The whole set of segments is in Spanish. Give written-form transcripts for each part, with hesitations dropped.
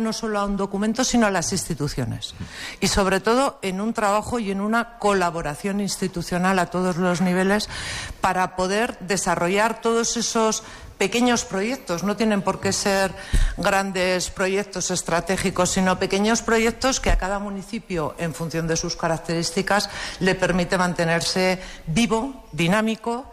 no solo a un documento, sino a las instituciones. Y sobre todo en un trabajo y en una colaboración institucional a todos los niveles para poder desarrollar todos esos pequeños proyectos. No tienen por qué ser grandes proyectos estratégicos, sino pequeños proyectos que a cada municipio, en función de sus características, le permite mantenerse vivo, dinámico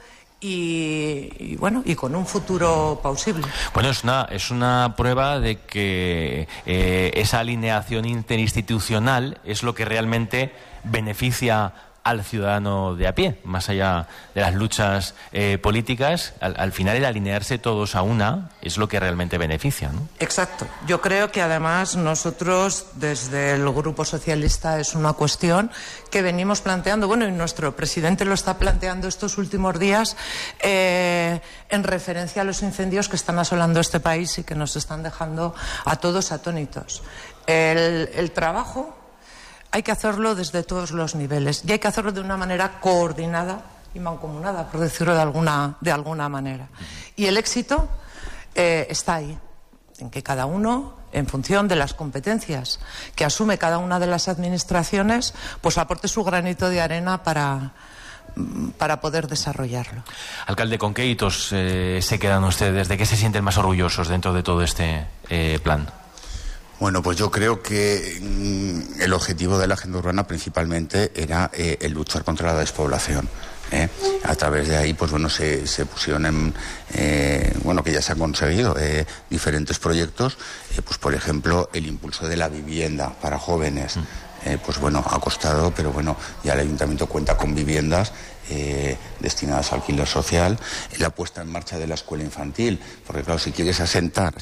y con un futuro plausible. Bueno, es una prueba de que esa alineación interinstitucional es lo que realmente beneficia al ciudadano de a pie, más allá de las luchas políticas. Al final, el alinearse todos a una es lo que realmente beneficia, ¿no? Exacto. Yo creo que además nosotros, desde el Grupo Socialista, es una cuestión que venimos planteando, bueno, y nuestro presidente lo está planteando estos últimos días, en referencia a los incendios que están asolando este país y que nos están dejando a todos atónitos. El trabajo hay que hacerlo desde todos los niveles y hay que hacerlo de una manera coordinada y mancomunada, por decirlo de alguna manera. Y el éxito está ahí, en que cada uno, en función de las competencias que asume cada una de las administraciones, pues aporte su granito de arena para poder desarrollarlo. Alcalde, ¿con qué hitos se quedan ustedes? ¿De qué se sienten más orgullosos dentro de todo este plan? Bueno, pues yo creo que el objetivo de la agenda urbana principalmente era el luchar contra la despoblación. A través de ahí, pues bueno, se pusieron que ya se han conseguido diferentes proyectos, pues por ejemplo, el impulso de la vivienda para jóvenes. Pues bueno, ha costado, pero bueno, ya el ayuntamiento cuenta con viviendas destinadas al alquiler social, la puesta en marcha de la escuela infantil, porque claro, si quieres asentar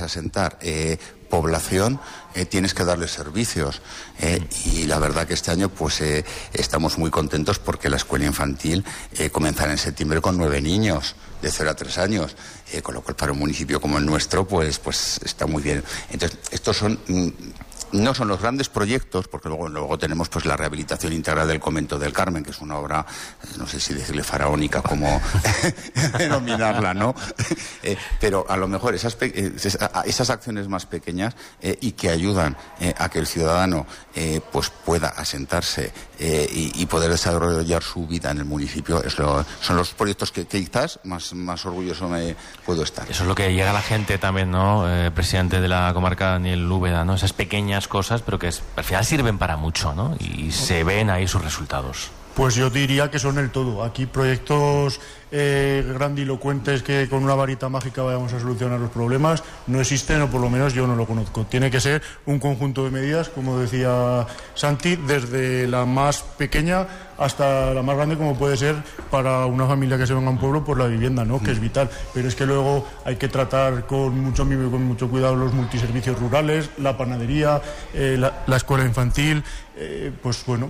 población, tienes que darle servicios, y la verdad que este año pues estamos muy contentos porque la escuela infantil comenzará en septiembre con 9 niños de 0 a 3 años, con lo cual para un municipio como el nuestro pues está muy bien. Entonces, estos no son los grandes proyectos, porque luego tenemos pues la rehabilitación integral del Convento del Carmen, que es una obra, no sé si decirle faraónica, como denominarla, ¿no? Pero a lo mejor esas acciones más pequeñas y que ayudan a que el ciudadano pues pueda asentarse y poder desarrollar su vida en el municipio, son los proyectos que quizás más orgulloso me puedo estar. Eso es lo que llega a la gente también, ¿no? Presidente de la comarca, Daniel Úbeda, ¿no? Esas pequeñas cosas, pero que al final sirven para mucho, ¿no? Y se ven ahí sus resultados. Pues yo diría que son el todo. Aquí proyectos grandilocuentes que con una varita mágica vayamos a solucionar los problemas no existen, o por lo menos yo no lo conozco. Tiene que ser un conjunto de medidas, como decía Santi, desde la más pequeña hasta la más grande, como puede ser para una familia que se venga a un pueblo, por la vivienda, ¿no? Que es vital. Pero es que luego hay que tratar con mucho mimo y con mucho cuidado los multiservicios rurales, la panadería, la escuela infantil. Pues bueno,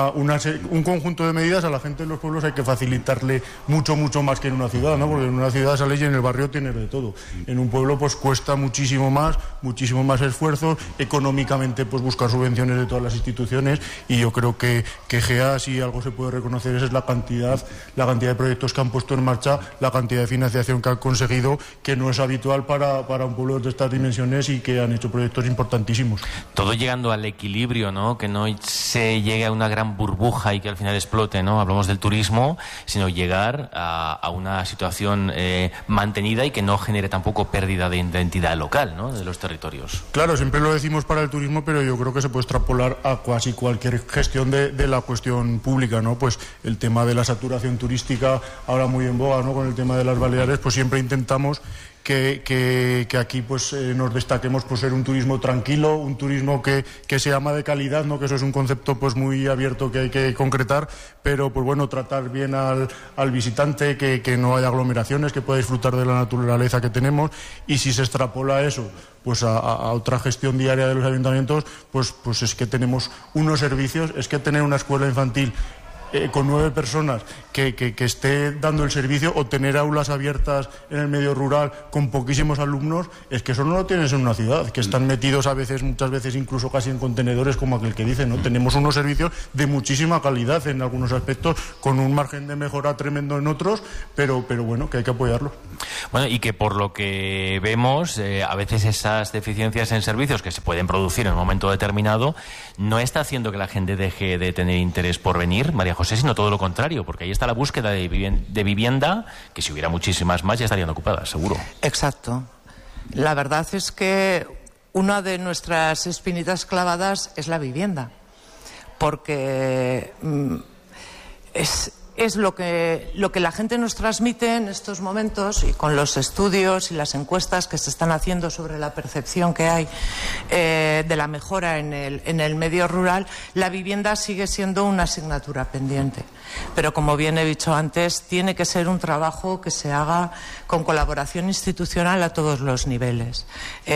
un conjunto de medidas a la gente de los pueblos hay que facilitarle mucho más que en una ciudad, ¿no? Porque en una ciudad sales y en el barrio tienes de todo. En un pueblo pues cuesta muchísimo más esfuerzo, económicamente pues buscar subvenciones de todas las instituciones, y yo creo que GEA, si algo se puede reconocer, es la cantidad de proyectos que han puesto en marcha, la cantidad de financiación que han conseguido, que no es habitual para un pueblo de estas dimensiones, y que han hecho proyectos importantísimos. Todo llegando al equilibrio, ¿no? Que no se llegue a una gran burbuja y que al final explote, ¿no? Hablamos del turismo, sino llegar a una situación mantenida y que no genere tampoco pérdida de identidad local, ¿no? De los territorios. Claro, siempre lo decimos para el turismo, pero yo creo que se puede extrapolar a casi cualquier gestión de la cuestión pública, ¿no? Pues el tema de la saturación turística, ahora muy en boga, ¿no? Con el tema de las Baleares, pues siempre intentamos que aquí pues nos destaquemos por ser un turismo tranquilo, un turismo que se llama de calidad, ¿no? Que eso es un concepto pues muy abierto que hay que concretar, pero pues bueno, tratar bien al visitante, que no haya aglomeraciones, que pueda disfrutar de la naturaleza que tenemos. Y si se extrapola eso pues a otra gestión diaria de los ayuntamientos, pues es que tenemos unos servicios, es que tener una escuela infantil con 9 personas que esté dando el servicio, o tener aulas abiertas en el medio rural con poquísimos alumnos, es que eso no lo tienes en una ciudad, que están metidos muchas veces incluso casi en contenedores, como aquel que dice, ¿no? Tenemos unos servicios de muchísima calidad en algunos aspectos, con un margen de mejora tremendo en otros, pero bueno, que hay que apoyarlo. Bueno, y que por lo que vemos, a veces esas deficiencias en servicios que se pueden producir en un momento determinado no está haciendo que la gente deje de tener interés por venir, María José, sino todo lo contrario, porque ahí está la búsqueda de vivienda, que si hubiera muchísimas más ya estarían ocupadas, seguro. Exacto. La verdad es que una de nuestras espinitas clavadas es la vivienda, porque es lo que la gente nos transmite en estos momentos, y con los estudios y las encuestas que se están haciendo sobre la percepción que hay de la mejora en el medio rural. La vivienda sigue siendo una asignatura pendiente, pero como bien he dicho antes, tiene que ser un trabajo que se haga con colaboración institucional a todos los niveles.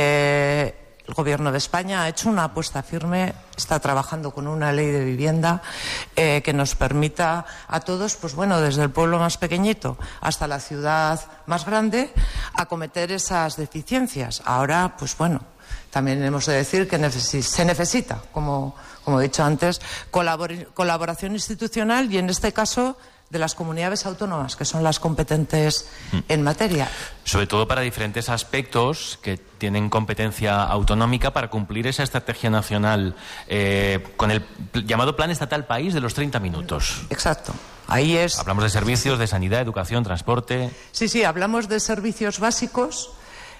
El Gobierno de España ha hecho una apuesta firme, está trabajando con una ley de vivienda que nos permita a todos, pues bueno, desde el pueblo más pequeñito hasta la ciudad más grande, acometer esas deficiencias. Ahora, pues bueno, también hemos de decir que se necesita, como he dicho antes, colaboración institucional, y en este caso de las comunidades autónomas, que son las competentes en materia. Sobre todo para diferentes aspectos que tienen competencia autonómica para cumplir esa estrategia nacional con el llamado Plan Estatal País de los 30 minutos. Exacto. Ahí es... Hablamos de servicios, de sanidad, educación, transporte... Sí, hablamos de servicios básicos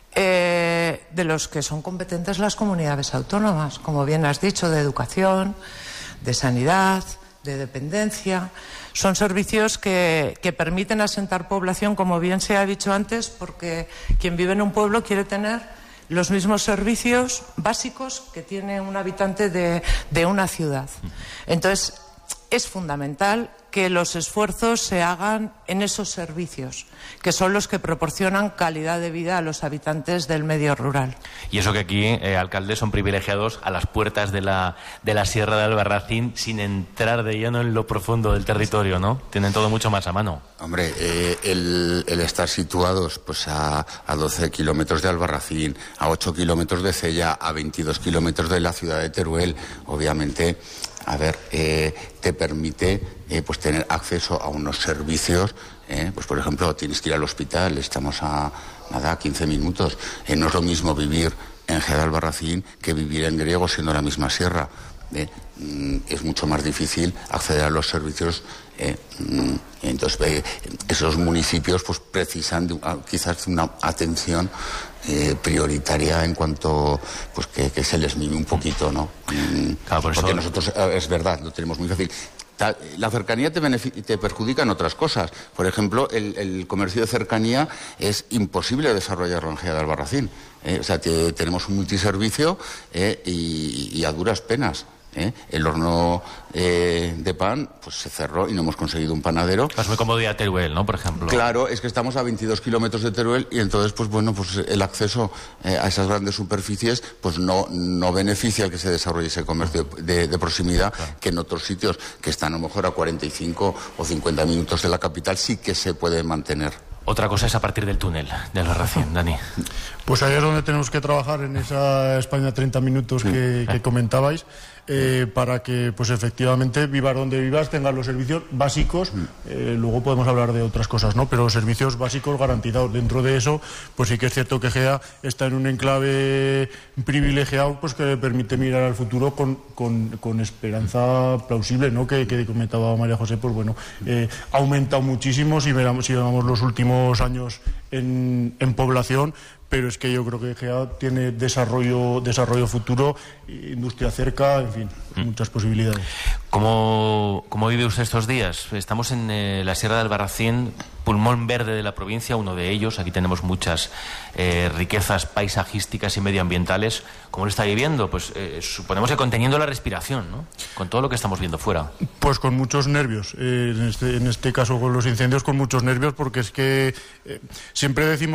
de los que son competentes las comunidades autónomas, como bien has dicho, de educación, de sanidad, de dependencia. Son servicios que permiten asentar población, como bien se ha dicho antes, porque quien vive en un pueblo quiere tener los mismos servicios básicos que tiene un habitante de una ciudad. Entonces, es fundamental que los esfuerzos se hagan en esos servicios, que son los que proporcionan calidad de vida a los habitantes del medio rural. Y eso que aquí, alcaldes, son privilegiados a las puertas de la Sierra de Albarracín, sin entrar de lleno en lo profundo del territorio, ¿no? Tienen todo mucho más a mano. Hombre, el estar situados pues a 12 kilómetros de Albarracín, a 8 kilómetros de Cella, a 22 kilómetros de la ciudad de Teruel, obviamente... te permite pues tener acceso a unos servicios, pues por ejemplo tienes que ir al hospital, estamos a 15 minutos, no es lo mismo vivir en Jerez de Albarracín que vivir en Griego, siendo la misma sierra. Es mucho más difícil acceder a los servicios, entonces esos municipios pues precisan quizás una atención prioritaria en cuanto pues que se les mime un poquito, ¿no? Claro, porque nosotros, es verdad, lo tenemos muy fácil. La cercanía te perjudica en otras cosas. Por ejemplo, el comercio de cercanía es imposible desarrollarlo en Jerez de Albarracín. O sea, tenemos un multiservicio y a duras penas. El horno de pan pues se cerró y no hemos conseguido un panadero. Es muy cómodo a Teruel, ¿no? Por ejemplo. Claro, es que estamos a 22 kilómetros de Teruel y entonces pues bueno, pues el acceso a esas grandes superficies pues no beneficia al que se desarrolle ese comercio de proximidad, claro, que en otros sitios que están a lo mejor a 45 o 50 minutos de la capital sí que se puede mantener. Otra cosa es a partir del túnel de Albarracín, Dani. Pues ahí es donde tenemos que trabajar, en esa España 30 minutos que comentabais, para que pues efectivamente vivas donde vivas, tengas los servicios básicos. Luego podemos hablar de otras cosas, ¿no? Pero los servicios básicos garantizados. Dentro de eso, pues sí que es cierto que GEA está en un enclave privilegiado, pues que le permite mirar al futuro con esperanza plausible, ¿no? Que comentaba María José, pues bueno, ha aumentado muchísimo si veamos los últimos años en población, pero es que yo creo que GEA tiene desarrollo futuro, industria cerca, en fin, muchas posibilidades. ¿Cómo vive usted estos días? Estamos en la Sierra de Albarracín, pulmón verde de la provincia, uno de ellos. Aquí tenemos muchas riquezas paisajísticas y medioambientales. ¿Cómo lo está viviendo? Pues suponemos que conteniendo la respiración, ¿no? Con todo lo que estamos viendo fuera. Pues con muchos nervios. En este caso con los incendios, con muchos nervios, porque es que siempre decimos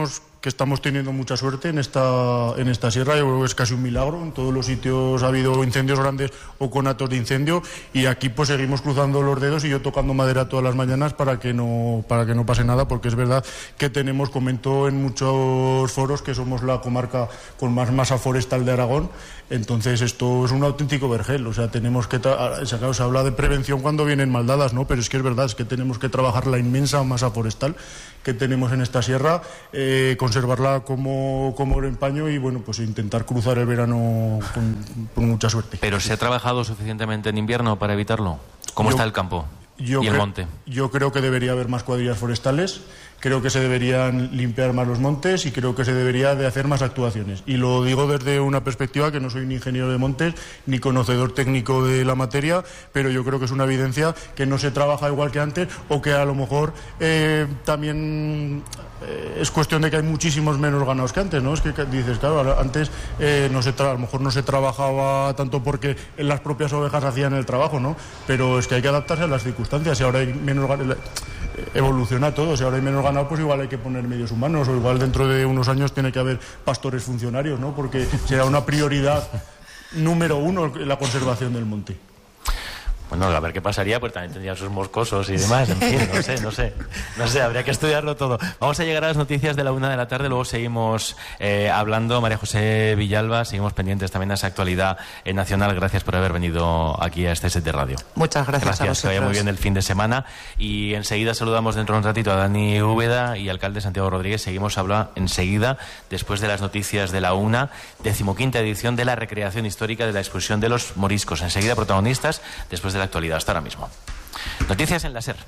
que estamos teniendo mucha suerte en esta sierra. Yo creo que es casi un milagro. En todos los sitios ha habido incendios grandes o conatos de incendio, y aquí pues seguimos cruzando los dedos y yo tocando madera todas las mañanas para que no pase nada, porque es verdad que comento en muchos foros que somos la comarca con más masa forestal de Aragón. Entonces esto es un auténtico vergel, o sea, tenemos que se habla de prevención cuando vienen mal dadas, ¿no? Pero es que es verdad, es que tenemos que trabajar la inmensa masa forestal que tenemos en esta sierra, conservarla como oro en paño y bueno, pues intentar cruzar el verano con mucha suerte. ¿Pero se ha trabajado suficientemente en invierno para evitarlo? ¿Cómo está el campo y el monte? Yo creo que debería haber más cuadrillas forestales. Creo que se deberían limpiar más los montes y creo que se debería de hacer más actuaciones. Y lo digo desde una perspectiva que no soy ni ingeniero de montes ni conocedor técnico de la materia, pero yo creo que es una evidencia que no se trabaja igual que antes, o que a lo mejor también es cuestión de que hay muchísimos menos ganados que antes, ¿no? Es que dices, claro, antes a lo mejor no se trabajaba tanto porque las propias ovejas hacían el trabajo, ¿no? Pero es que hay que adaptarse a las circunstancias, y ahora hay menos evoluciona todo. Si ahora hay menos ganado, pues igual hay que poner medios humanos, o igual dentro de unos años tiene que haber pastores funcionarios, ¿no? Porque será una prioridad número uno la conservación del monte. Bueno, a ver qué pasaría, pues también tendrían sus moscosos y demás, en fin, no sé, habría que estudiarlo todo. Vamos a llegar a las noticias de la 1 de la tarde, luego seguimos hablando. María José Villalba, seguimos pendientes también de esa actualidad nacional. Gracias por haber venido aquí a este set de radio. Muchas gracias a vosotros. Que vaya muy bien el fin de semana, y enseguida saludamos dentro de un ratito a Dani Úbeda y alcalde Santiago Rodríguez. Seguimos hablando enseguida, después de las noticias de la 1, 15ª edición de la recreación histórica de la expulsión de los moriscos. Enseguida protagonistas, después de la actualidad. Hasta ahora mismo. Noticias en la SER.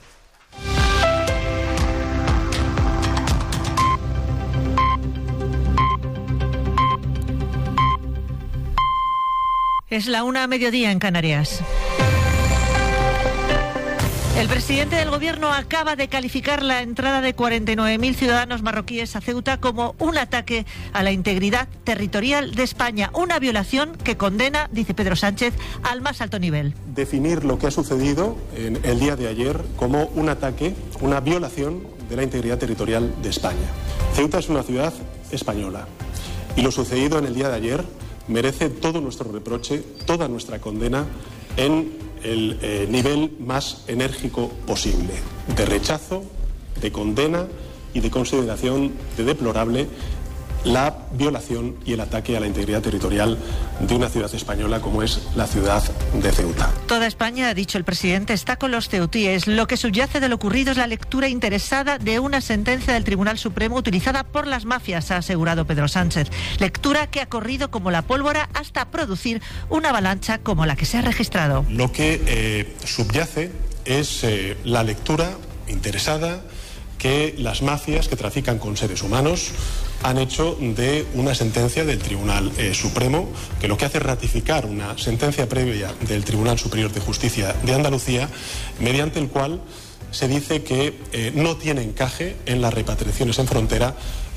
Es la 1:00 en Canarias. El presidente del Gobierno acaba de calificar la entrada de 49.000 ciudadanos marroquíes a Ceuta como un ataque a la integridad territorial de España, una violación que condena, dice Pedro Sánchez, al más alto nivel. Definir lo que ha sucedido en el día de ayer como un ataque, una violación de la integridad territorial de España. Ceuta es una ciudad española y lo sucedido en el día de ayer merece todo nuestro reproche, toda nuestra condena en el nivel más enérgico posible, de rechazo, de condena y de consideración de deplorable la violación y el ataque a la integridad territorial de una ciudad española como es la ciudad de Ceuta. Toda España, ha dicho el presidente, está con los ceutíes. Lo que subyace de lo ocurrido es la lectura interesada de una sentencia del Tribunal Supremo utilizada por las mafias, ha asegurado Pedro Sánchez. Lectura que ha corrido como la pólvora hasta producir una avalancha como la que se ha registrado. Lo que subyace es la lectura interesada que las mafias que trafican con seres humanos han hecho de una sentencia del Tribunal Supremo, que lo que hace es ratificar una sentencia previa del Tribunal Superior de Justicia de Andalucía, mediante el cual se dice que no tiene encaje en las repatriaciones en frontera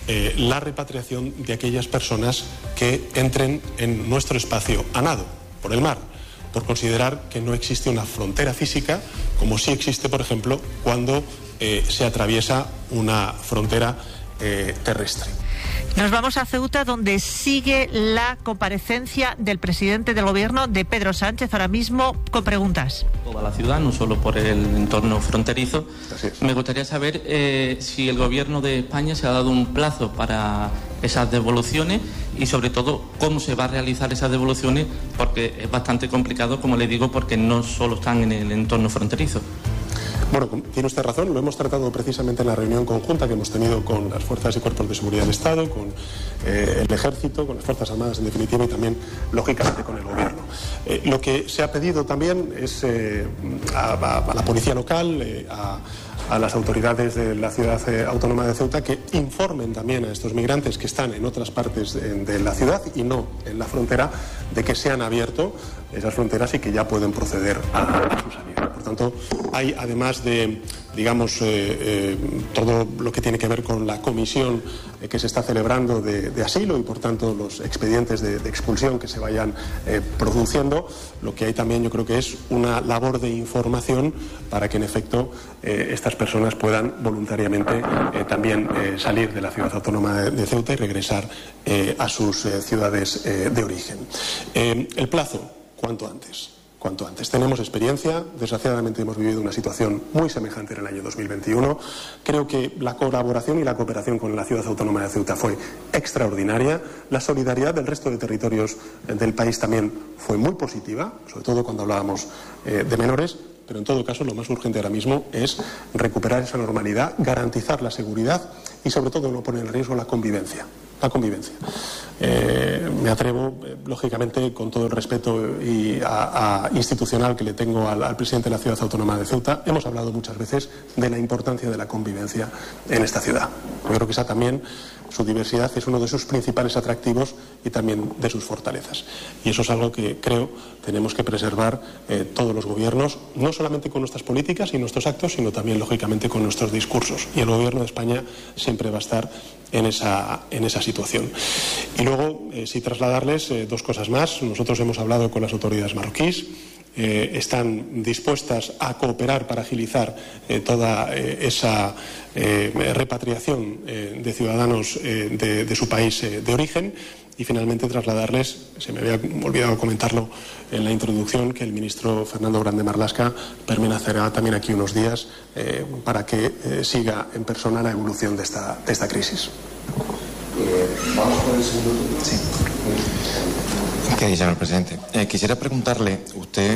la repatriación de aquellas personas que entren en nuestro espacio a nado, por el mar, por considerar que no existe una frontera física, como sí existe, por ejemplo, cuando se atraviesa una frontera terrestre. Nos vamos a Ceuta, donde sigue la comparecencia del presidente del Gobierno, de Pedro Sánchez, ahora mismo con preguntas. Toda la ciudad, no solo por el entorno fronterizo. Me gustaría saber si el Gobierno de España se ha dado un plazo para esas devoluciones y sobre todo cómo se va a realizar esas devoluciones, porque es bastante complicado, como le digo, porque no solo están en el entorno fronterizo. Bueno, tiene usted razón, lo hemos tratado precisamente en la reunión conjunta que hemos tenido con las fuerzas y cuerpos de seguridad del Estado, con el Ejército, con las Fuerzas Armadas en definitiva y también, lógicamente, con el Gobierno. Lo que se ha pedido también es a la policía local, a las autoridades de la ciudad autónoma de Ceuta, que informen también a estos migrantes que están en otras partes de la ciudad y no en la frontera, de que se han abierto esas fronteras y que ya pueden proceder a su salida. Por tanto, hay, además de, digamos, todo lo que tiene que ver con la comisión que se está celebrando de asilo y, por tanto, los expedientes de expulsión que se vayan produciendo, lo que hay también, yo creo que es una labor de información para que, en efecto, estas personas puedan voluntariamente también salir de la ciudad autónoma de Ceuta y regresar a sus ciudades de origen. El plazo, cuanto antes. Cuanto antes. Tenemos experiencia, desgraciadamente hemos vivido una situación muy semejante en el año 2021. Creo que la colaboración y la cooperación con la ciudad autónoma de Ceuta fue extraordinaria. La solidaridad del resto de territorios del país también fue muy positiva, sobre todo cuando hablábamos de menores. Pero en todo caso lo más urgente ahora mismo es recuperar esa normalidad, garantizar la seguridad y sobre todo no poner en riesgo la convivencia. La convivencia. Me atrevo, lógicamente, con todo el respeto institucional que le tengo al presidente de la ciudad autónoma de Ceuta, hemos hablado muchas veces de la importancia de la convivencia en esta ciudad. Yo creo que esa también, su diversidad, es uno de sus principales atractivos y también de sus fortalezas. Y eso es algo que creo tenemos que preservar todos los gobiernos, no solamente con nuestras políticas y nuestros actos, sino también, lógicamente, con nuestros discursos. Y el gobierno de España siempre va a estar en esa situación. Y luego, sí trasladarles dos cosas más. Nosotros hemos hablado con las autoridades marroquíes. Están dispuestas a cooperar para agilizar toda esa repatriación de ciudadanos de su país de origen. Y finalmente trasladarles, se me había olvidado comentarlo en la introducción, que el ministro Fernando Grande Marlaska permanecerá también aquí unos días para que siga en persona la evolución de esta crisis. Vamos con el segundo turno. Sí. ¿Qué dice, señor presidente? Quisiera preguntarle, usted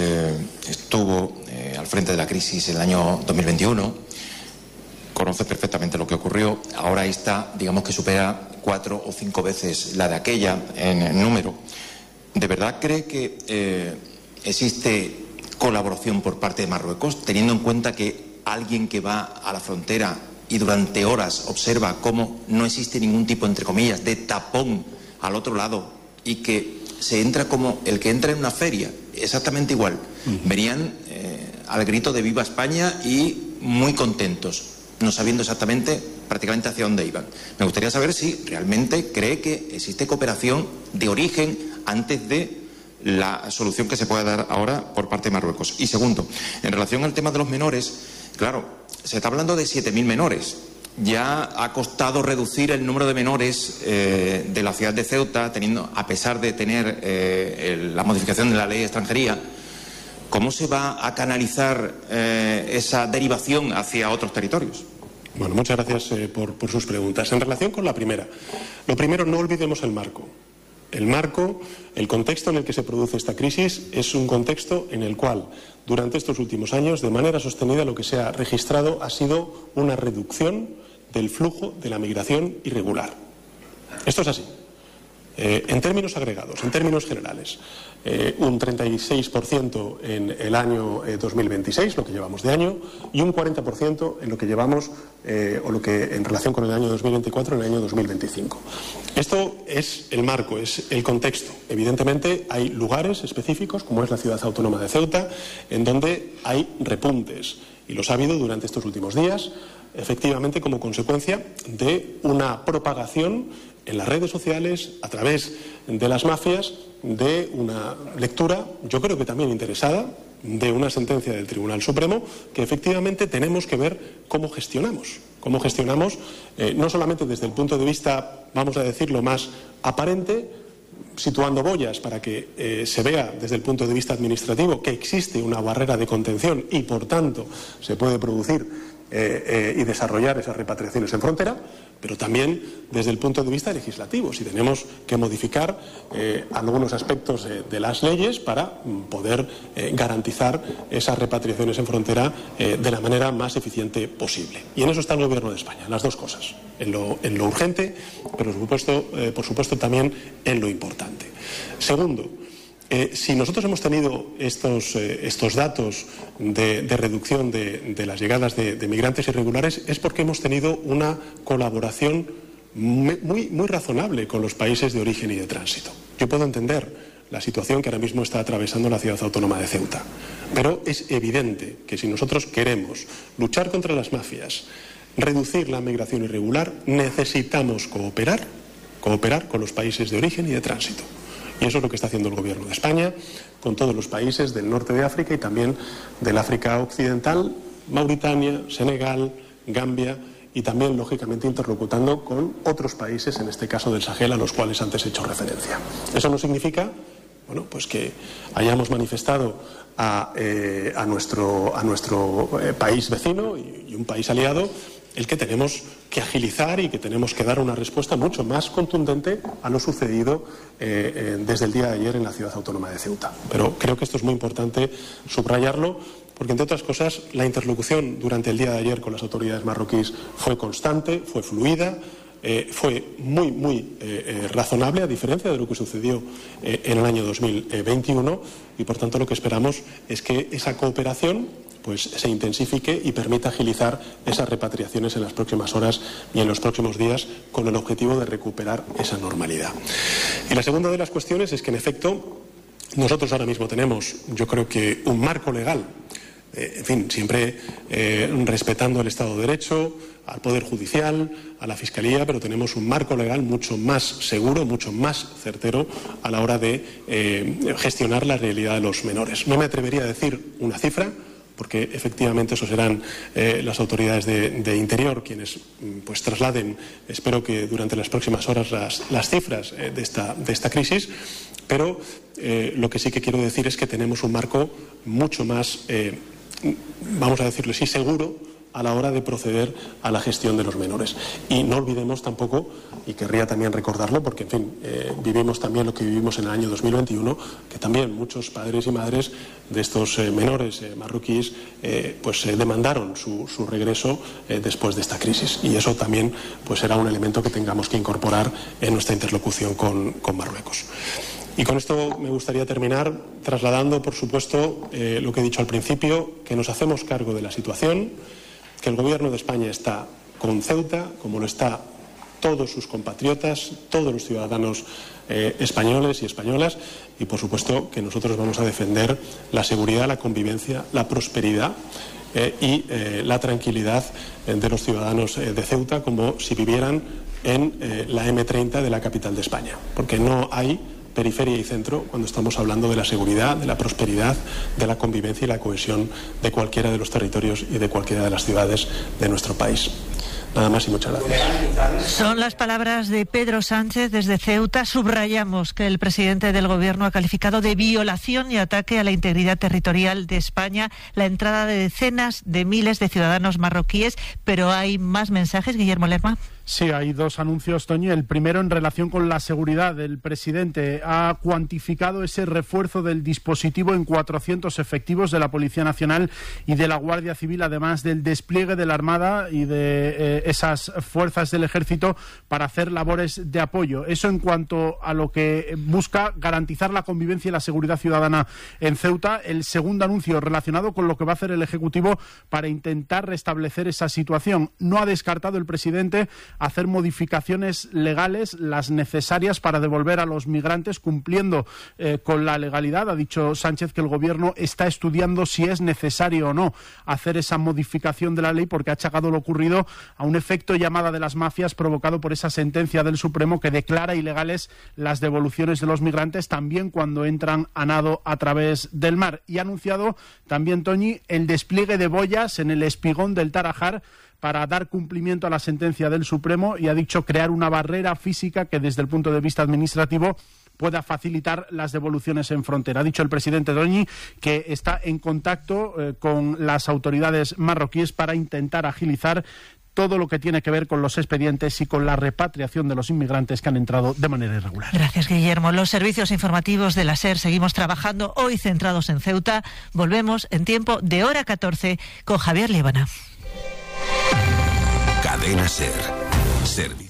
estuvo al frente de la crisis el año 2021, conoce perfectamente lo que ocurrió, ahora está, digamos que supera 4 o 5 veces la de aquella en número. ¿De verdad cree que existe colaboración por parte de Marruecos, teniendo en cuenta que alguien que va a la frontera y durante horas observa cómo no existe ningún tipo, entre comillas, de tapón al otro lado y que se entra como el que entra en una feria, exactamente igual? Venían al grito de Viva España y muy contentos, no sabiendo exactamente prácticamente hacia dónde iban. Me gustaría saber si realmente cree que existe cooperación de origen antes de la solución que se pueda dar ahora por parte de Marruecos. Y segundo, en relación al tema de los menores, claro, se está hablando de 7.000 menores. Ya ha costado reducir el número de menores de la ciudad de Ceuta, a pesar de tener la modificación de la ley de extranjería. ¿Cómo se va a canalizar esa derivación hacia otros territorios? Bueno, muchas gracias por sus preguntas. En relación con la primera, lo primero, no olvidemos el marco. El marco, el contexto en el que se produce esta crisis es un contexto en el cual durante estos últimos años, de manera sostenida, lo que se ha registrado ha sido una reducción del flujo de la migración irregular. Esto es así. En términos agregados, en términos generales, un 36% en el año 2026, lo que llevamos de año, y un 40% en lo que llevamos, o lo que en relación con el año 2024, en el año 2025. Esto es el marco, es el contexto. Evidentemente hay lugares específicos, como es la ciudad autónoma de Ceuta, en donde hay repuntes, y los ha habido durante estos últimos días, efectivamente como consecuencia de una propagación en las redes sociales, a través de las mafias, de una lectura, yo creo que también interesada, de una sentencia del Tribunal Supremo, que efectivamente tenemos que ver cómo gestionamos. Cómo gestionamos, no solamente desde el punto de vista, vamos a decirlo, más aparente, situando boyas para que se vea desde el punto de vista administrativo que existe una barrera de contención y, por tanto, se puede producir y desarrollar esas repatriaciones en frontera, pero también desde el punto de vista legislativo, si tenemos que modificar algunos aspectos de las leyes para poder garantizar esas repatriaciones en frontera de la manera más eficiente posible. Y en eso está el Gobierno de España, las dos cosas, en lo urgente, pero por supuesto también en lo importante. Segundo, si nosotros hemos tenido estos datos de reducción de las llegadas de migrantes irregulares, es porque hemos tenido una colaboración muy razonable con los países de origen y de tránsito. Yo puedo entender la situación que ahora mismo está atravesando la ciudad autónoma de Ceuta. Pero es evidente que si nosotros queremos luchar contra las mafias, reducir la migración irregular, necesitamos cooperar con los países de origen y de tránsito. Y eso es lo que está haciendo el Gobierno de España con todos los países del norte de África y también del África occidental, Mauritania, Senegal, Gambia, y también, lógicamente, interlocutando con otros países, en este caso del Sahel, a los cuales antes he hecho referencia. Eso no significa, bueno, pues que hayamos manifestado a nuestro país vecino y un país aliado el que tenemos que agilizar y que tenemos que dar una respuesta mucho más contundente a lo sucedido desde el día de ayer en la ciudad autónoma de Ceuta. Pero creo que esto es muy importante subrayarlo, porque, entre otras cosas, la interlocución durante el día de ayer con las autoridades marroquíes fue constante, fue fluida, fue muy razonable, a diferencia de lo que sucedió en el año 2021, y por tanto lo que esperamos es que esa cooperación pues se intensifique y permita agilizar esas repatriaciones en las próximas horas y en los próximos días, con el objetivo de recuperar esa normalidad. Y la segunda de las cuestiones es que, en efecto, nosotros ahora mismo tenemos, yo creo que, un marco legal, en fin, siempre respetando el Estado de Derecho, al Poder Judicial, a la Fiscalía, pero tenemos un marco legal mucho más seguro, mucho más certero a la hora de gestionar la realidad de los menores. No me atrevería a decir una cifra, porque efectivamente eso serán las autoridades de Interior quienes pues trasladen, espero que durante las próximas horas, las cifras de esta crisis, pero lo que sí que quiero decir es que tenemos un marco mucho más, vamos a decirlo así, seguro a la hora de proceder a la gestión de los menores. Y no olvidemos tampoco, y querría también recordarlo, porque, en fin, vivimos también lo que vivimos en el año 2021, que también muchos padres y madres de estos menores marroquíes pues demandaron su regreso después de esta crisis. Y eso también pues será un elemento que tengamos que incorporar en nuestra interlocución con Marruecos. Y con esto me gustaría terminar trasladando, por supuesto, lo que he dicho al principio, que nos hacemos cargo de la situación, que el Gobierno de España está con Ceuta, como lo está todos sus compatriotas, todos los ciudadanos españoles y españolas, y por supuesto que nosotros vamos a defender la seguridad, la convivencia, la prosperidad y la tranquilidad de los ciudadanos de Ceuta, como si vivieran en la M30 de la capital de España, porque no hay periferia y centro cuando estamos hablando de la seguridad, de la prosperidad, de la convivencia y la cohesión de cualquiera de los territorios y de cualquiera de las ciudades de nuestro país. Nada más y muchas gracias. Son las palabras de Pedro Sánchez desde Ceuta. Subrayamos que el presidente del Gobierno ha calificado de violación y ataque a la integridad territorial de España la entrada de decenas de miles de ciudadanos marroquíes. Pero hay más mensajes, Guillermo Lerma. Sí, hay dos anuncios, Toñi. El primero en relación con la seguridad. El presidente ha cuantificado ese refuerzo del dispositivo en 400 efectivos de la Policía Nacional y de la Guardia Civil, además del despliegue de la Armada y de esas fuerzas del Ejército para hacer labores de apoyo. Eso en cuanto a lo que busca garantizar la convivencia y la seguridad ciudadana en Ceuta. El segundo anuncio relacionado con lo que va a hacer el Ejecutivo para intentar restablecer esa situación. No ha descartado el presidente hacer modificaciones legales, las necesarias para devolver a los migrantes cumpliendo con la legalidad. Ha dicho Sánchez que el Gobierno está estudiando si es necesario o no hacer esa modificación de la ley, porque ha achacado lo ocurrido a un efecto llamada de las mafias provocado por esa sentencia del Supremo que declara ilegales las devoluciones de los migrantes, también cuando entran a nado a través del mar. Y ha anunciado también, Toñi, el despliegue de boyas en el espigón del Tarajal para dar cumplimiento a la sentencia del Supremo, y ha dicho crear una barrera física que desde el punto de vista administrativo pueda facilitar las devoluciones en frontera. Ha dicho el presidente Doñi que está en contacto con las autoridades marroquíes para intentar agilizar todo lo que tiene que ver con los expedientes y con la repatriación de los inmigrantes que han entrado de manera irregular. Gracias, Guillermo. Los servicios informativos de la SER seguimos trabajando, hoy centrados en Ceuta. Volvemos en tiempo de hora 14 con Javier Líbana. Cadena SER. Servicio.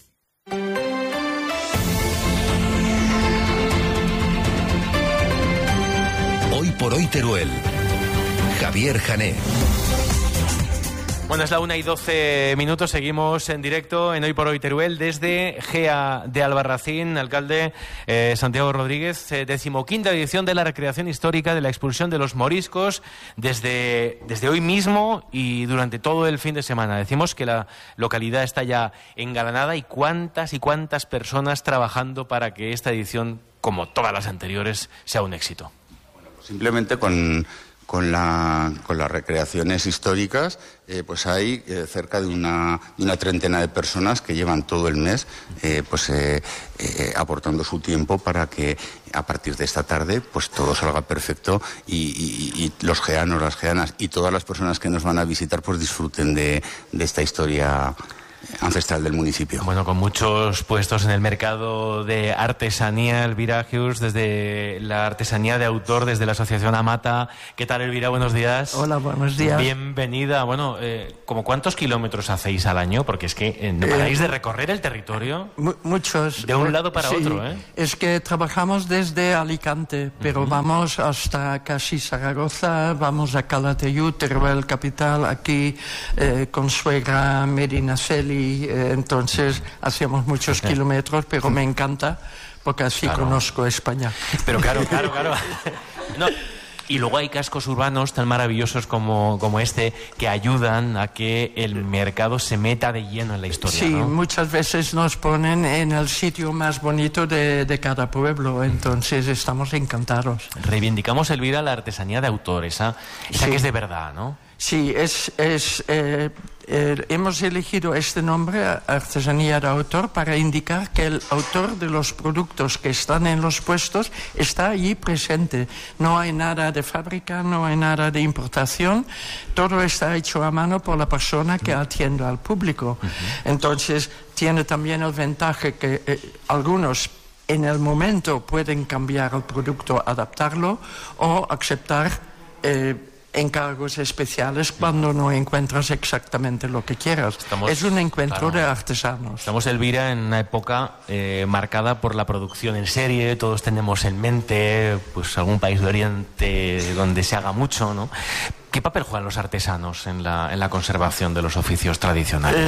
Hoy por hoy Teruel. Javier Jané. Bueno, es la 1:12. Seguimos en directo en Hoy por Hoy Teruel desde GEA de Albarracín. Alcalde Santiago Rodríguez, 15ª edición de la recreación histórica de la expulsión de los moriscos desde hoy mismo y durante todo el fin de semana. Decimos que la localidad está ya engalanada y cuántas personas trabajando para que esta edición, como todas las anteriores, sea un éxito. Bueno, pues simplemente con las recreaciones históricas, pues hay cerca de una treintena de personas que llevan todo el mes aportando su tiempo para que a partir de esta tarde pues todo salga perfecto y los geanos, las geanas y todas las personas que nos van a visitar pues disfruten de esta historia ancestral del municipio. Bueno, con muchos puestos en el mercado de artesanía, Elvira Hughes, desde la artesanía de autor, desde la Asociación Amata. ¿Qué tal, Elvira? Buenos días. Hola, buenos días. Bienvenida. Bueno, ¿como cuántos kilómetros hacéis al año? Porque es que no paráis de recorrer el territorio. Muchos. De un lado para otro, ¿eh? Es que trabajamos desde Alicante, pero vamos hasta casi Zaragoza, vamos a Calatayud, Teruel capital, aquí Consuegra, Medinaceli. Entonces hacemos muchos kilómetros, pero me encanta porque así conozco España. Pero claro. No. Y luego hay cascos urbanos tan maravillosos como este que ayudan a que el mercado se meta de lleno en la historia. Sí, ¿no? Muchas veces nos ponen en el sitio más bonito de cada pueblo, entonces estamos encantados. Reivindicamos, Elvira, la artesanía de autor, esa que es de verdad, ¿no? Sí, hemos elegido este nombre, artesanía de autor, para indicar que el autor de los productos que están en los puestos está allí presente. No hay nada de fábrica, no hay nada de importación, todo está hecho a mano por la persona que atiende al público. Entonces, tiene también el ventaja que algunos en el momento pueden cambiar el producto, adaptarlo o aceptar encargos especiales cuando no encuentras exactamente lo que quieras. Es un encuentro de artesanos. Estamos, Elvira, en una época marcada por la producción en serie. Todos tenemos en mente pues algún país de Oriente donde se haga mucho, ¿no? ¿Qué papel juegan los artesanos en la conservación de los oficios tradicionales?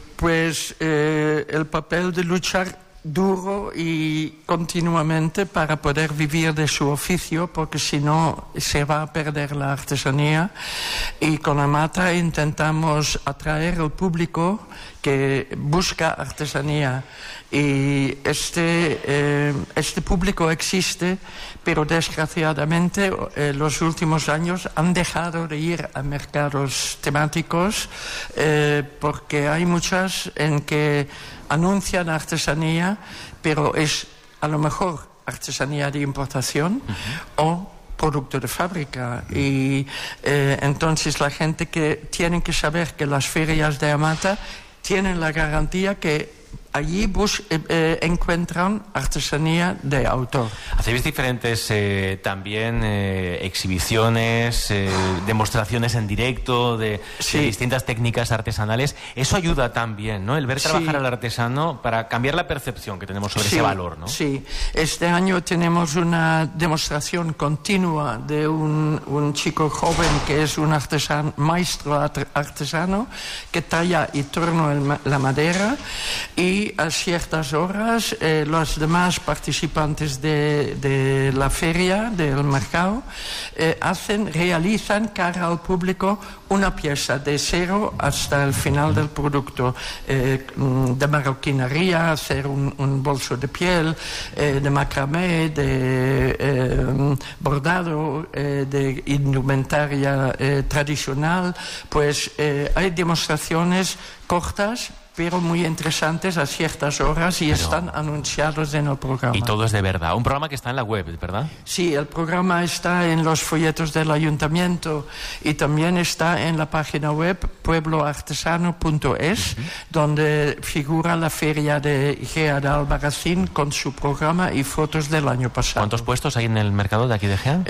El papel de luchar duro y continuamente para poder vivir de su oficio, porque si no se va a perder la artesanía. Y con Amata intentamos atraer al público que busca artesanía, y este público existe, pero desgraciadamente los últimos años han dejado de ir a mercados temáticos porque hay muchas en que anuncian artesanía, pero es a lo mejor artesanía de importación o producto de fábrica. Y entonces la gente que tiene que saber que las ferias de Amata tienen la garantía que allí encuentran artesanía de autor. Hacéis diferentes también exhibiciones, demostraciones en directo de distintas técnicas artesanales. Eso ayuda también, ¿no? El ver trabajar al artesano para cambiar la percepción que tenemos sobre ese valor, ¿no? Sí, este año tenemos una demostración continua de un chico joven que es un maestro artesano que talla y torna la madera, y a ciertas horas los demás participantes de la feria, del mercado, realizan cara al público una pieza de cero hasta el final del producto, de marroquinería, hacer un bolso de piel, de macramé, de bordado, de indumentaria tradicional. Pues hay demostraciones cortas pero muy interesantes a ciertas horas y están anunciados en el programa. Y todo es de verdad. Un programa que está en la web, ¿verdad? Sí, el programa está en los folletos del ayuntamiento y también está en la página web puebloartesano.es, donde figura la feria de GEA de Albarracín con su programa y fotos del año pasado. ¿Cuántos puestos hay en el mercado de aquí de GEA?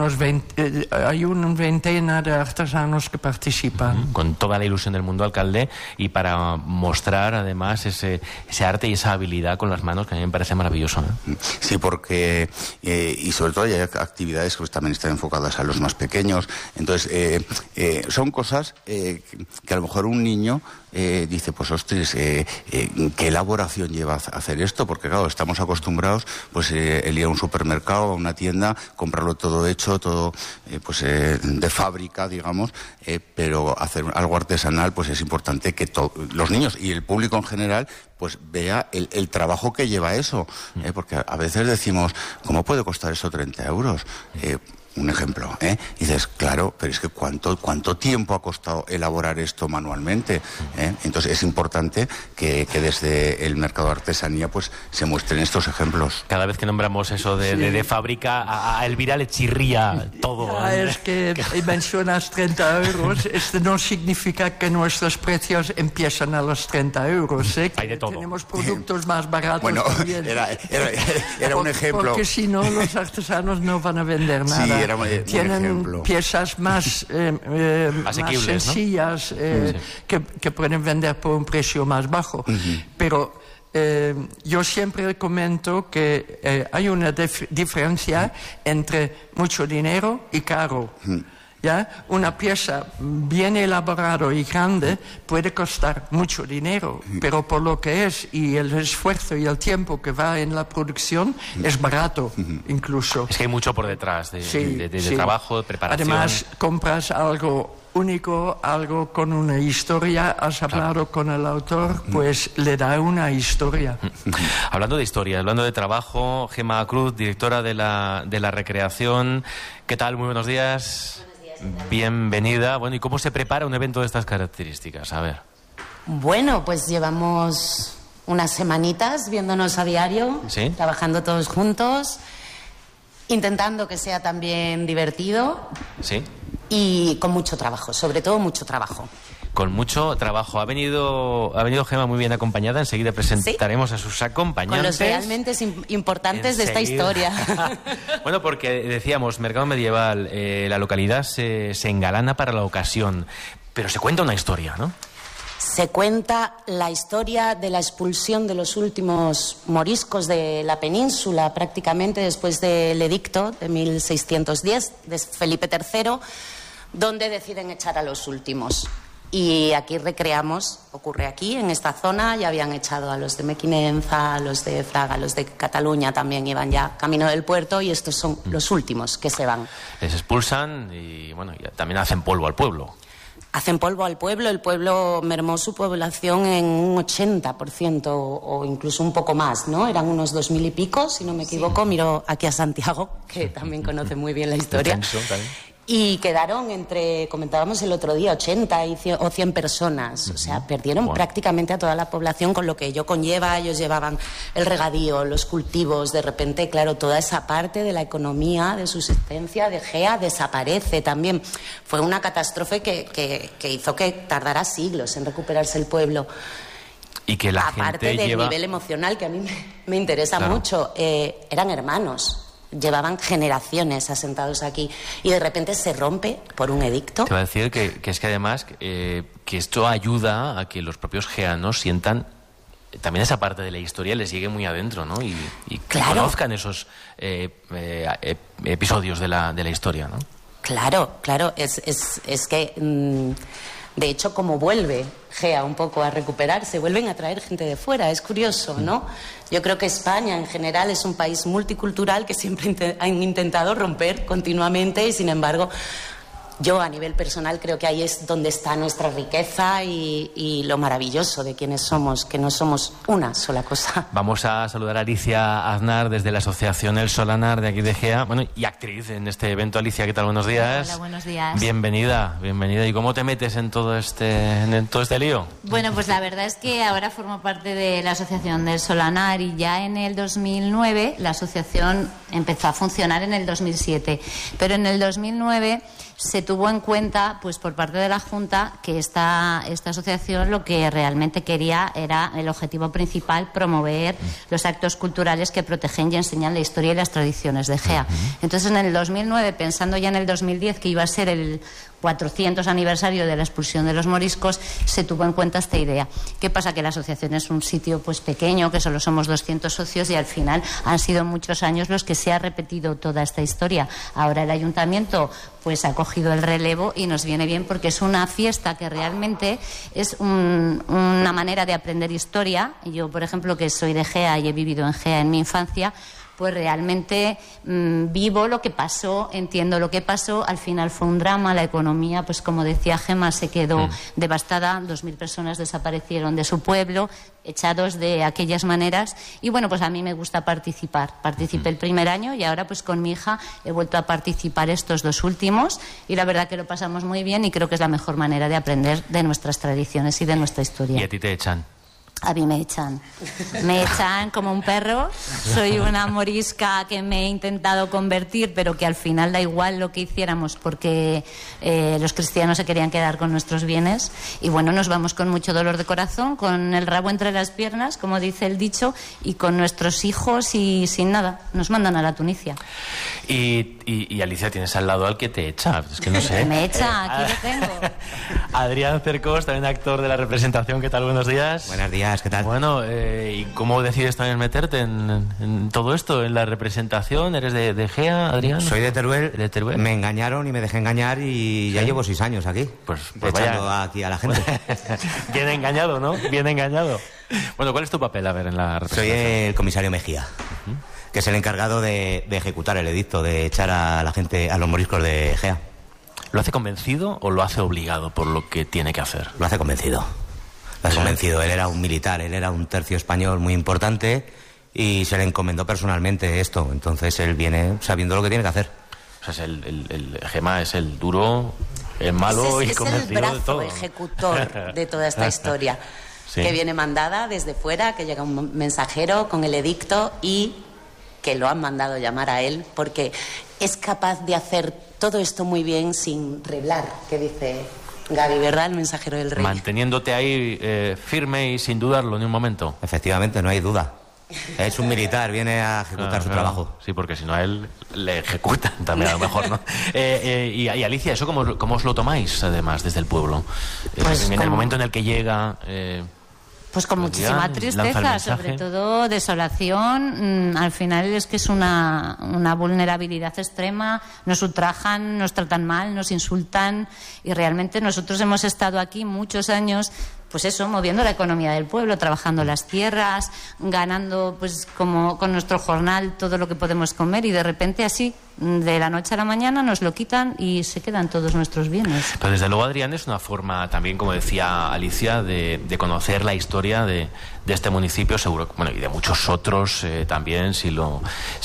Hay una veintena de artesanos que participan. Con toda la ilusión del mundo, alcalde, y para mostrar además ese arte y esa habilidad con las manos, que a mí me parece maravilloso, ¿no? Sí, porque y sobre todo hay actividades que también están enfocadas a los más pequeños. Entonces son cosas que a lo mejor un niño dice, pues ostras, ¿qué elaboración lleva a hacer esto? Porque claro, estamos acostumbrados pues el ir a un supermercado, a una tienda, comprarlo todo hecho, todo de fábrica, digamos, pero hacer algo artesanal pues es importante que los niños y el público en general pues vea el trabajo que lleva eso, porque a veces decimos, ¿cómo puede costar eso 30 euros? Un ejemplo, y dices, claro, pero es que ¿cuánto tiempo ha costado elaborar esto manualmente? Entonces es importante que desde el mercado de artesanía pues se muestren estos ejemplos. Cada vez que nombramos eso de fábrica, a Elvira le chirría todo. Ya, es que mencionas 30 euros, esto no significa que nuestros precios empiezan a los 30 euros. Hay de todo. Tenemos productos más baratos. Bueno, también. era un ejemplo. Porque si no, los artesanos no van a vender nada. Sí, era un tienen ejemplo. Piezas más sencillas, que pueden vender por un precio más bajo. Pero yo siempre comento que hay una diferencia entre mucho dinero y caro. ¿Ya? Una pieza bien elaborada y grande puede costar mucho dinero, pero por lo que es y el esfuerzo y el tiempo que va en la producción es barato incluso. Es que hay mucho por detrás de trabajo, de preparación. Además, compras algo único, algo con una historia, has hablado con el autor, pues le da una historia. Hablando de historia, hablando de trabajo, Gemma Cruz, directora de la Recreación. ¿Qué tal? Muy buenos días. Bienvenida. Bueno, ¿y cómo se prepara un evento de estas características? A ver. Bueno, pues llevamos unas semanitas viéndonos a diario, ¿sí? Trabajando todos juntos, intentando que sea también divertido. Sí. Y con mucho trabajo, sobre todo mucho trabajo. Con mucho trabajo. Ha venido Gemma muy bien acompañada. Enseguida presentaremos a sus acompañantes. Con los realmente importantes de esta historia. Bueno, porque decíamos, mercado medieval, la localidad se engalana para la ocasión, pero se cuenta una historia, ¿no? Se cuenta la historia de la expulsión de los últimos moriscos de la península, prácticamente después del edicto de 1610 de Felipe III, donde deciden echar a los últimos. Y aquí recreamos, ocurre aquí, en esta zona, ya habían echado a los de Mequinenza, a los de Fraga, a los de Cataluña, también iban ya camino del puerto, y estos son los últimos que se van. Les expulsan y, bueno, ya también hacen polvo al pueblo. Hacen polvo al pueblo, el pueblo mermó su población en un 80% o incluso un poco más, ¿no? Eran unos 2000 y pico, si no me equivoco. Miro aquí a Santiago, que también conoce muy bien la historia. Y quedaron comentábamos el otro día, 80 o 100 personas. O sea, perdieron prácticamente a toda la población, con lo que ello conlleva. Ellos llevaban el regadío, los cultivos. De repente, claro, toda esa parte de la economía, de subsistencia de Gea desaparece también. Fue una catástrofe que hizo que tardara siglos en recuperarse el pueblo. Y que la aparte gente del nivel emocional, que a mí me interesa mucho, eran hermanos. Llevaban generaciones asentados aquí y de repente se rompe por un edicto. Te voy a decir que es que además que esto ayuda a que los propios geanos sientan también esa parte de la historia, les llegue muy adentro, ¿no? Y claro, conozcan esos episodios de la historia, ¿no? Claro, es que de hecho, como vuelve Gea un poco a recuperarse, vuelven a traer gente de fuera. Es curioso, ¿no? Yo creo que España en general es un país multicultural que siempre han intentado romper continuamente y, sin embargo, yo a nivel personal creo que ahí es donde está nuestra riqueza y lo maravilloso de quienes somos, que no somos una sola cosa. Vamos a saludar a Alicia Aznar desde la asociación El Solanar de aquí de Gea, bueno, y actriz en este evento. Alicia, ¿qué tal? Buenos días. Hola, buenos días. Bienvenida. ¿Y cómo te metes en todo este lío? Bueno, pues la verdad es que ahora formo parte de la asociación del Solanar y ya en el 2009 la asociación empezó a funcionar en el 2007, pero en el 2009 se tuvo en cuenta, pues por parte de la Junta, que esta asociación lo que realmente quería era el objetivo principal, promover los actos culturales que protegen y enseñan la historia y las tradiciones de Gea. Entonces, en el 2009, pensando ya en el 2010, que iba a ser el 400 aniversario de la expulsión de los moriscos, se tuvo en cuenta esta idea. ¿Qué pasa? Que la asociación es un sitio pues pequeño, que solo somos 200 socios, y al final han sido muchos años los que se ha repetido toda esta historia. Ahora el ayuntamiento pues ha cogido el relevo y nos viene bien, porque es una fiesta que realmente es una manera de aprender historia. Yo, por ejemplo, que soy de Gea y he vivido en Gea en mi infancia, pues realmente vivo lo que pasó, entiendo lo que pasó. Al final fue un drama, la economía, pues como decía Gemma, se quedó devastada, 2.000 personas desaparecieron de su pueblo, echados de aquellas maneras, y bueno, pues a mí me gusta participar. Participé el primer año y ahora pues con mi hija he vuelto a participar estos 2 últimos, y la verdad que lo pasamos muy bien, y creo que es la mejor manera de aprender de nuestras tradiciones y de nuestra historia. ¿Y a ti te echan? A mí me echan como un perro. Soy una morisca que me he intentado convertir, pero que al final da igual lo que hiciéramos, porque los cristianos se querían quedar con nuestros bienes. Y bueno, nos vamos con mucho dolor de corazón, con el rabo entre las piernas, como dice el dicho, y con nuestros hijos, y sin nada. Nos mandan a la Tunisia. Y Alicia, tienes al lado al que te echa. Es que no sé. Me echa, aquí lo tengo. Adrián Cercos, también actor de la representación. ¿Qué tal? Buenos días. Buenos días. ¿Qué tal? Bueno, ¿y cómo decides también meterte en todo esto, en la representación? ¿Eres de Gea, Adrián? Soy de Teruel. Me engañaron y me dejé engañar, y ya llevo 6 años aquí. Pues echando vaya aquí a la gente. Bien engañado, ¿no? Bien engañado. Bueno, ¿cuál es tu papel, a ver, en la representación? Soy el comisario Mejía, que es el encargado de ejecutar el edicto, de echar a la gente, a los moriscos de Gea. ¿Lo hace convencido o lo hace obligado por lo que tiene que hacer? Lo hace convencido. Convencido. Él era un militar, él era un tercio español muy importante, y se le encomendó personalmente esto. Entonces él viene sabiendo lo que tiene que hacer. O sea, el Gemma es el duro, el malo y convencido de todo. Es el brazo ejecutor de toda esta historia. Sí. Que viene mandada desde fuera, que llega un mensajero con el edicto, y que lo han mandado llamar a él, porque es capaz de hacer todo esto muy bien sin reblar, que dice Gaby, ¿verdad? El mensajero del rey. Manteniéndote ahí firme y sin dudarlo ni un momento. Efectivamente, no hay duda. Es un militar, viene a ejecutar su trabajo. Sí, porque si no a él le ejecutan también, a lo mejor, ¿no? Y Alicia, ¿eso cómo os lo tomáis, además, desde el pueblo? Pues en el momento en el que llega... Pues con muchísima tristeza, sobre todo desolación. Al final es que es una vulnerabilidad extrema. Nos ultrajan, nos tratan mal, nos insultan, y realmente nosotros hemos estado aquí muchos años, pues eso, moviendo la economía del pueblo, trabajando las tierras, ganando pues como con nuestro jornal todo lo que podemos comer, y de repente así, de la noche a la mañana, nos lo quitan y se quedan todos nuestros bienes. Pero desde luego, Adrián, es una forma también, como decía Alicia, de conocer la historia de este municipio, seguro, bueno, y de muchos otros también, si lo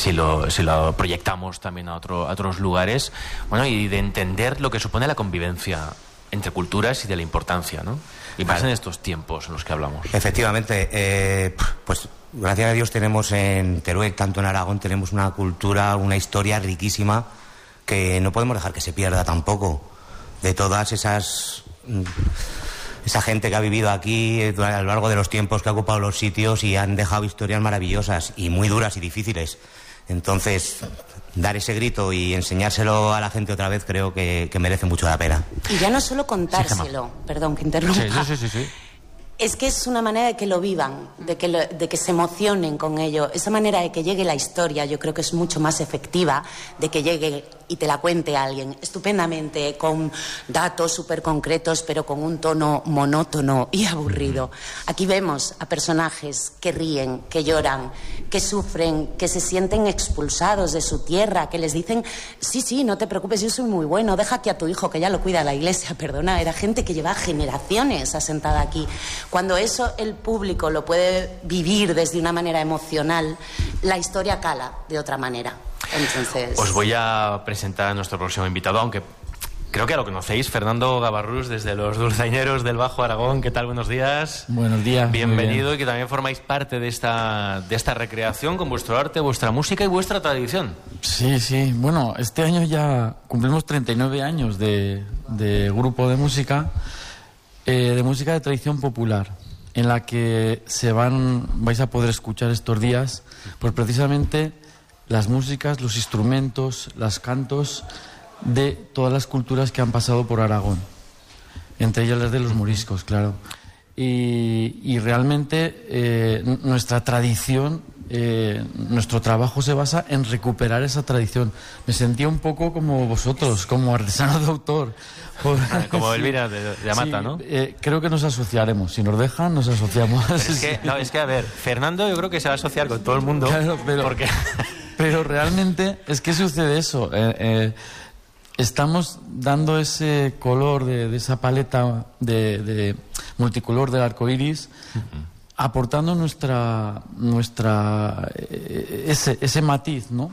proyectamos también a otros lugares, bueno, y de entender lo que supone la convivencia entre culturas y de la importancia, ¿no? Y más en estos tiempos en los que hablamos. Efectivamente, pues gracias a Dios tenemos en Teruel, tanto en Aragón, tenemos una cultura, una historia riquísima, que no podemos dejar que se pierda tampoco. De todas esa gente que ha vivido aquí a lo largo de los tiempos, que ha ocupado los sitios y han dejado historias maravillosas y muy duras y difíciles. Entonces, dar ese grito y enseñárselo a la gente otra vez, creo que merece mucho la pena. Y ya no solo contárselo, perdón que interrumpa. Sí. Es que es una manera de que lo vivan, de que se emocionen con ello. Esa manera de que llegue la historia, yo creo que es mucho más efectiva, de que llegue y te la cuente alguien estupendamente, con datos súper concretos, pero con un tono monótono y aburrido. Aquí vemos a personajes que ríen, que lloran, que sufren, que se sienten expulsados de su tierra, que les dicen, sí, no te preocupes, yo soy muy bueno, deja aquí a tu hijo que ya lo cuida la iglesia. Perdona, era gente que lleva generaciones asentada aquí. Cuando eso el público lo puede vivir desde una manera emocional, la historia cala de otra manera. Entonces... Os voy a presentar a nuestro próximo invitado, aunque creo que ya lo conocéis, Fernando Gabarrús, desde los Dulzaineros del Bajo Aragón. ¿Qué tal? Buenos días. Buenos días. Bienvenido, y que también formáis parte de esta recreación con vuestro arte, vuestra música y vuestra tradición. Sí. Bueno, este año ya cumplimos 39 años de grupo de música de tradición popular, en la que vais a poder escuchar estos días, pues precisamente las músicas, los instrumentos, los cantos de todas las culturas que han pasado por Aragón, entre ellas las de los moriscos, claro. Y realmente nuestra tradición, nuestro trabajo se basa en recuperar esa tradición. Me sentía un poco como vosotros, como artesano de autor. Como Elvira de Amata, sí, ¿no? Creo que nos asociaremos. Si nos dejan, nos asociamos. Pero es que, a ver, Fernando yo creo que se va a asociar con todo el mundo. Claro, porque... pero realmente es que sucede eso. Estamos dando ese color de esa paleta de multicolor del arco iris, aportando ese matiz, ¿no?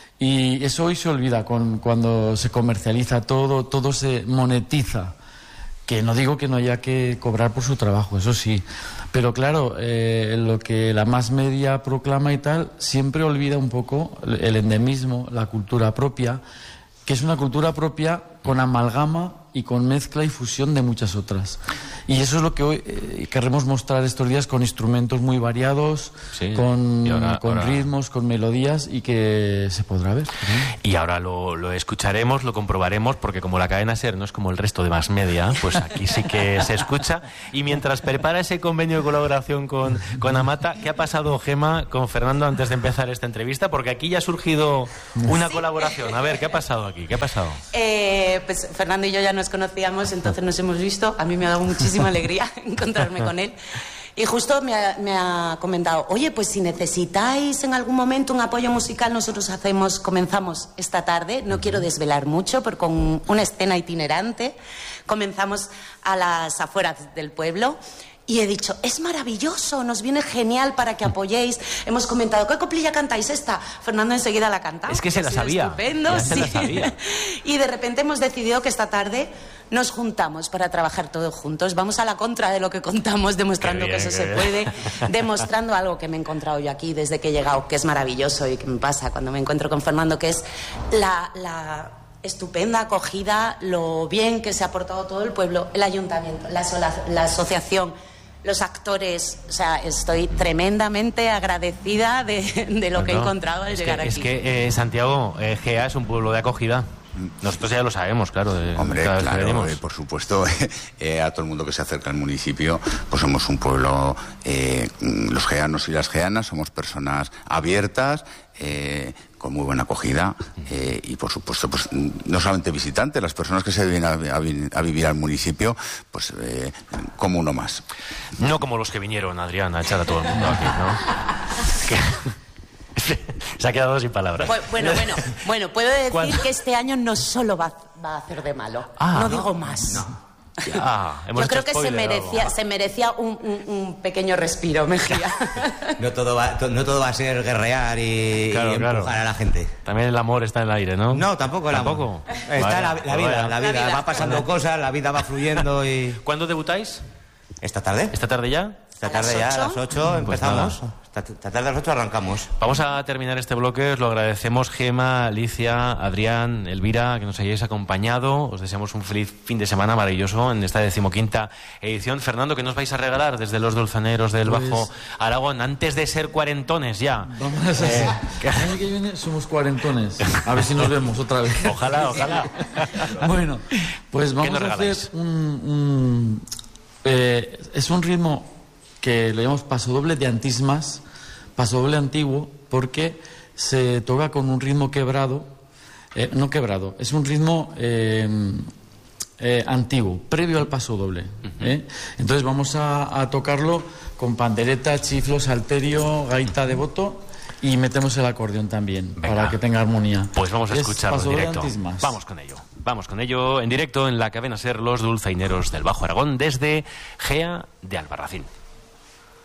Y eso hoy se olvida cuando se comercializa todo se monetiza. Que no digo que no haya que cobrar por su trabajo, eso sí. Pero claro, lo que la más media proclama y tal, siempre olvida un poco el endemismo, la cultura propia, que es una cultura propia con amalgama y con mezcla y fusión de muchas otras. Y eso es lo que hoy queremos mostrar estos días, con instrumentos muy variados, sí, con ritmos, con melodías, y que se podrá ver. Y ahora lo escucharemos, lo comprobaremos, porque como la cadena SER no es como el resto de más media, pues aquí sí que se escucha. Y mientras prepara ese convenio de colaboración con Amata, ¿qué ha pasado, Gema, con Fernando antes de empezar esta entrevista? Porque aquí ya ha surgido una colaboración. A ver, ¿qué ha pasado aquí? ¿Qué ha pasado? Pues Fernando y yo ya nos conocíamos, entonces nos hemos visto. A mí me ha dado muchísima alegría encontrarme con él. Y justo me ha comentado, oye, pues si necesitáis en algún momento un apoyo musical, nosotros comenzamos esta tarde, no quiero desvelar mucho, pero con una escena itinerante, comenzamos a las afueras del pueblo. Y he dicho, es maravilloso, nos viene genial para que apoyéis. Hemos comentado, ¿qué coplilla cantáis esta? Fernando enseguida la canta. Es que se la sabía. Estupendo, sí. Se la sabía. Y de repente hemos decidido que esta tarde nos juntamos para trabajar todos juntos. Vamos a la contra de lo que contamos, demostrando que eso se puede, demostrando algo que me he encontrado yo aquí desde que he llegado, que es maravilloso y que me pasa cuando me encuentro con Fernando, que es la estupenda acogida, lo bien que se ha portado todo el pueblo, el ayuntamiento, la asociación, los actores. O sea, estoy tremendamente agradecida de lo que he encontrado al llegar aquí. Es que Santiago, Gea es un pueblo de acogida. Nosotros ya lo sabemos, claro. Hombre, claro, por supuesto, a todo el mundo que se acerca al municipio, pues somos un pueblo, los geanos y las geanas, somos personas abiertas, con muy buena acogida, y por supuesto, pues no solamente visitantes, las personas que se vienen a vivir al municipio, pues como uno más. No como los que vinieron, Adrián, a echar a todo el mundo aquí, ¿no? Se ha quedado sin palabras. Bueno, puedo decir que este año no solo va a hacer de malo. No digo más. No. Ya, yo creo que se merecía un pequeño respiro, Mejía. No todo va a ser guerrear y empujar a la gente. También el amor está en el aire, ¿no? No, tampoco el amor. Está la vida. Va pasando cosas, la vida va fluyendo y... ¿Cuándo debutáis? ¿Esta tarde? ¿Esta tarde ya? Esta tarde ya, a las 8 empezamos. Esta tarde a las 8 arrancamos. Vamos a terminar este bloque. Os lo agradecemos, Gema, Alicia, Adrián, Elvira, que nos hayáis acompañado. Os deseamos un feliz fin de semana maravilloso en esta 15ª edición. Fernando, ¿qué nos vais a regalar desde los dulzaneros del Bajo Aragón? Antes de ser cuarentones ya. Vamos a hacer. El año que viene somos cuarentones. A ver si nos vemos otra vez. Ojalá. Bueno, pues vamos a hacer es un ritmo que lo llamamos pasodoble de antismas, pasodoble antiguo, porque se toca con un ritmo quebrado, no quebrado, es un ritmo antiguo, previo al pasodoble. Entonces vamos a tocarlo con pandereta, chiflo, salterio, gaita de boto, y metemos el acordeón también. Venga, para que tenga armonía. Pues vamos a escucharlo en directo. Vamos con ello en directo en la cadena SER, los dulzaineros del Bajo Aragón, desde Gea de Albarracín.